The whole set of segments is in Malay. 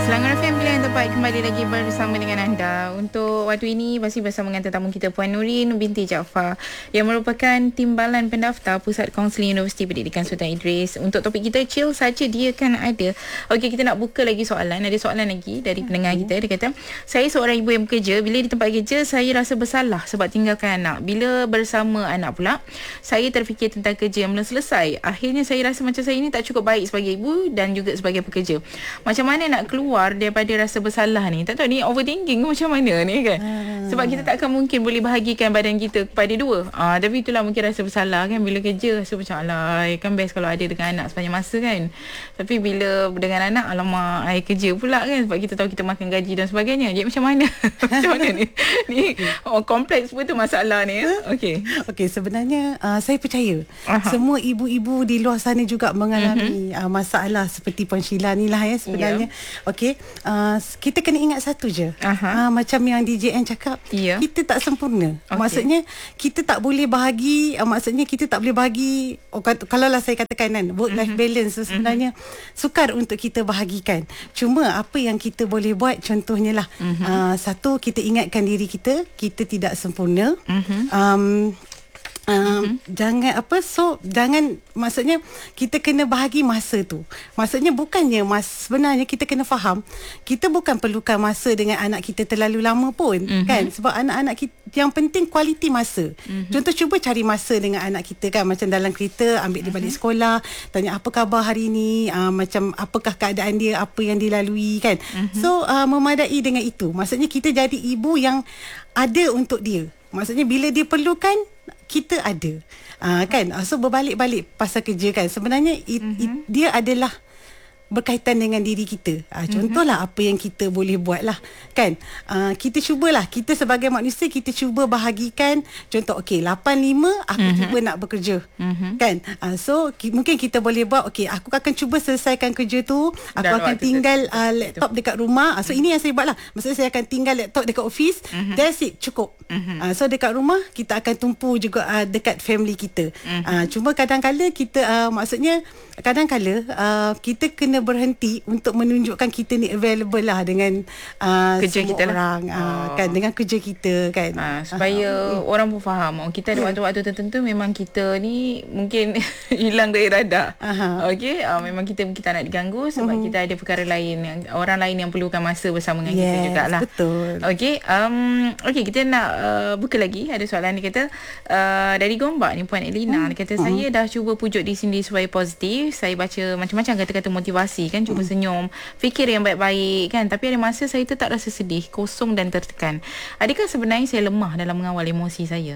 Selangor FM Pilihan Tepat kembali lagi bersama dengan anda. Untuk waktu ini masih bersama dengan tetamu kita Puan Nurin binti Jaafar yang merupakan Timbalan Pendaftar Pusat Kaunseling Universiti Pendidikan Sultan Idris. Untuk topik kita chill saja dia kan ada. Okey, kita nak buka lagi soalan. Ada soalan lagi dari pendengar kita. Dia kata, saya seorang ibu yang bekerja. Bila di tempat kerja saya rasa bersalah sebab tinggalkan anak. Bila bersama anak pula, saya terfikir tentang kerja yang belum selesai. Akhirnya saya rasa macam saya ini tak cukup baik sebagai ibu dan juga sebagai pekerja. Macam mana nak keluar daripada rasa bersalah ni? Tak tahu ni overthinking macam mana ni kan. Sebab kita tak akan mungkin boleh bahagikan badan kita kepada dua. Tapi itulah mungkin rasa bersalah kan. Bila kerja rasa macam alah, kan best kalau ada dengan anak sepanjang masa kan. Tapi bila dengan anak, alamak, I kerja pula kan. Sebab kita tahu kita makan gaji dan sebagainya. Jadi macam mana? Macam mana ni? Ni kompleks betul masalah ni. Okey, sebenarnya saya percaya semua ibu-ibu di luar sana juga mengalami masalah seperti Puan Sheila ni lah ya sebenarnya. Okey, kita kena ingat satu je. Macam yang DJN cakap, kita tak sempurna. Maksudnya kita tak boleh bahagi, maksudnya kita tak boleh bahagi, kalaulah saya katakan kan, work life balance sebenarnya sukar untuk kita bahagikan. Cuma apa yang kita boleh buat, contohnya lah, satu, kita ingatkan diri kita tidak sempurna. Jangan maksudnya kita kena bahagi masa tu. Maksudnya bukannya sebenarnya kita kena faham, kita bukan perlukan masa dengan anak kita terlalu lama pun, kan? Sebab anak-anak kita, yang penting kualiti masa. Contoh, cuba cari masa dengan anak kita kan, macam dalam kereta, ambil dia balik sekolah, tanya apa khabar hari ni, macam apakah keadaan dia, apa yang dilalui kan. So memadai dengan itu. Maksudnya kita jadi ibu yang ada untuk dia. Maksudnya bila dia perlukan, kita ada. Kan? So berbalik-balik pasal kerja kan. Sebenarnya dia adalah berkaitan dengan diri kita. Contohlah apa yang kita boleh buat lah kan. Kita cubalah, kita sebagai manusia, kita cuba bahagikan. Contoh, 8.5 aku cuba nak bekerja kan. So mungkin kita boleh buat, aku akan cuba selesaikan kerja tu, aku akan tinggal laptop dekat rumah. So ini yang saya buat lah. Maksudnya saya akan tinggal laptop dekat office. That's it, cukup. So dekat rumah kita akan tumpu juga dekat family kita. Cuma kadang-kala kita maksudnya kadang-kala kita kena berhenti untuk menunjukkan kita ni available lah dengan kerja kita orang kan, dengan kerja kita kan, supaya orang pun faham kita ada waktu-waktu tertentu memang kita ni mungkin hilang dari radar. Memang kita nak diganggu sebab kita ada perkara lain, yang orang lain yang perlukan masa bersama dengan kita jugalah. Betul. Kita nak buka lagi. Ada soalan dia kata dari Gombak ni, Puan Elina. Dia kata, saya dah cuba pujuk diri sendiri supaya positif. Saya baca macam-macam kata-kata motivasi kan, cuba senyum, fikir yang baik-baik kan, tapi ada masa saya tetap rasa sedih, kosong dan tertekan. Adakah sebenarnya saya lemah dalam mengawal emosi saya?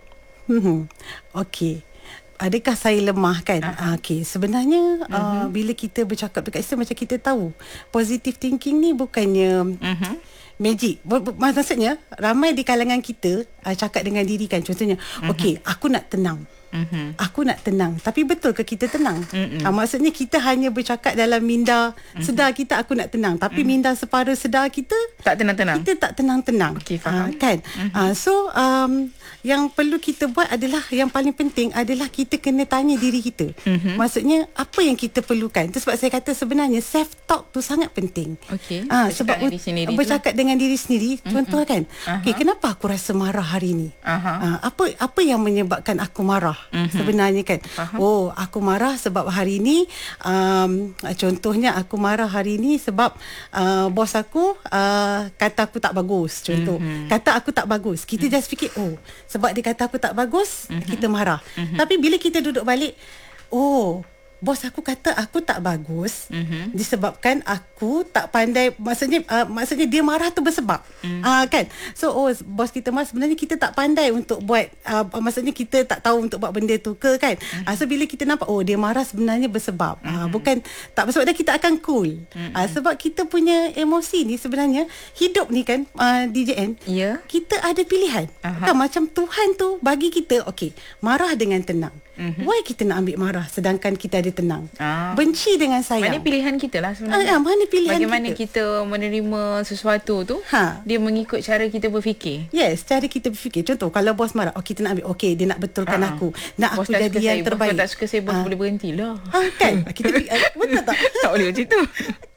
Adakah saya lemah kan? Sebenarnya bila kita bercakap dekat Islam, macam kita tahu positive thinking ni bukannya magic. Maksudnya ramai di kalangan kita cakap dengan diri kan, contohnya aku nak tenang. Aku nak tenang. Tapi betul ke kita tenang? Maksudnya kita hanya bercakap dalam minda sedar kita, aku nak tenang. Tapi minda separuh sedar kita tak tenang-tenang. Kita tak tenang-tenang. Faham. Kan? So yang perlu kita buat adalah, yang paling penting adalah kita kena tanya diri kita. Maksudnya apa yang kita perlukan. Itu sebab saya kata sebenarnya self talk tu sangat penting. Sebab bercakap dengan diri sendiri. Contoh kan, kenapa aku rasa marah hari ni? Apa yang menyebabkan aku marah? Sebenarnya kan, aku marah sebab hari ni contohnya aku marah hari ni sebab bos aku kata aku tak bagus. Contoh, kata aku tak bagus. Kita just fikir, sebab dia kata aku tak bagus, kita marah. Tapi bila kita duduk balik, bos aku kata aku tak bagus disebabkan aku tak pandai, maksudnya dia marah tu bersebab kan. So bos kita marah, sebenarnya kita tak pandai untuk buat maksudnya kita tak tahu untuk buat benda tu ke kan. So bila kita nampak dia marah sebenarnya bersebab, bukan tak bersebab, dan kita akan cool. Sebab kita punya emosi ni sebenarnya, hidup ni kan DJN, kita ada pilihan kan. Macam Tuhan tu bagi kita marah dengan tenang. Why kita nak ambil marah sedangkan kita ada tenang? Benci dengan sayang. Mana pilihan kita lah sebenarnya. Mana pilihan bagaimana kita menerima sesuatu tu, dia mengikut cara kita berfikir. Yes, cara kita berfikir. Contoh, kalau bos marah, kita nak ambil, dia nak betulkan aku, nak bos aku jadi yang terbaik. Bos tak suka saya, bos boleh berhentilah. Kan? Kita betul tak? Tak boleh macam tu. Kan?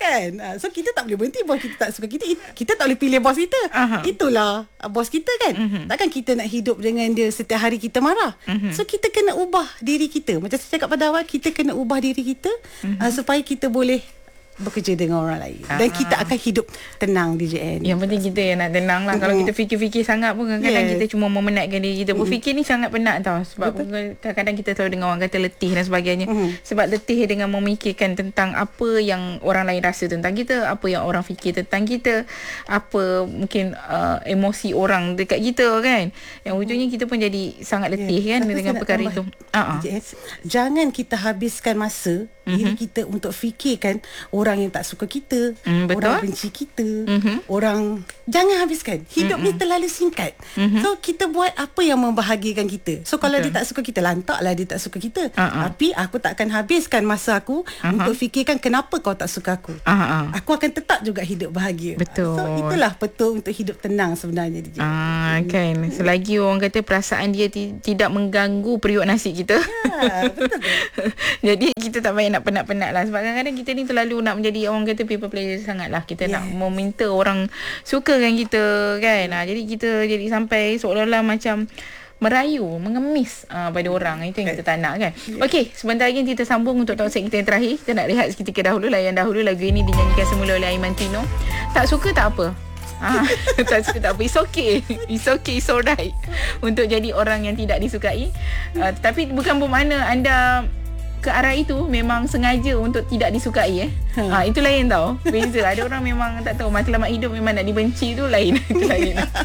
kan. So kita tak boleh berhenti bos kita tak suka kita. Kita tak boleh pilih bos kita. Itulah bos kita kan. Takkan kita nak hidup dengan dia setiap hari kita marah. So kita kena ubah diri kita. Macam saya cakap pada awal, kita kena ubah diri kita supaya kita boleh bekerja dengan orang lain. Dan kita akan hidup tenang, DJN. Yang penting kita yang nak tenang lah. Kalau kita fikir-fikir sangat pun kadang-kadang kita cuma memenatkan diri kita. Berfikir ni sangat penat tau. Sebab kadang-kadang kita selalu dengar orang kata letih dan sebagainya. Sebab letih dengan memikirkan tentang apa yang orang lain rasa tentang kita, apa yang orang fikir tentang kita, apa mungkin emosi orang dekat kita kan. Yang ujungnya kita pun jadi sangat letih kan dengan perkara itu. Jangan kita habiskan masa diri kita untuk fikirkan orang yang tak suka kita, orang benci kita, orang. Jangan habiskan. Hidup ni terlalu singkat. So kita buat apa yang membahagiakan kita. So kalau dia tak suka kita, lantaklah dia tak suka kita. Tapi aku takkan habiskan masa aku untuk fikirkan kenapa kau tak suka aku. Aku akan tetap juga hidup bahagia. Betul. So itulah betul untuk hidup tenang sebenarnya, DJ. Kan. Selagi orang kata perasaan dia tidak mengganggu periuk nasi kita. Betul. Jadi kita tak payah nak penat-penat lah. Sebab kadang-kadang kita ni terlalu nak menjadi orang kata people pleasure sangat lah. Kita nak meminta orang sukakan kita kan. Jadi kita jadi sampai seolah-olah macam merayu, mengemis pada orang. Itu yang kita tak nak kan. Okey, sebentar lagi kita sambung untuk topik kita yang terakhir. Kita nak rehat seketika dahulu. Layan dahulu lagu ini dinyanyikan semula oleh Aiman Tino. Tak suka tak apa. Tak suka tak apa. It's okay. It's okay, it's alright untuk jadi orang yang tidak disukai. Tapi bukan bermakna anda ke arah itu memang sengaja untuk tidak disukai itu lain tau. Beza. Ada orang memang tak tahu, matlamat hidup memang nak dibenci tu lain. Itu lain.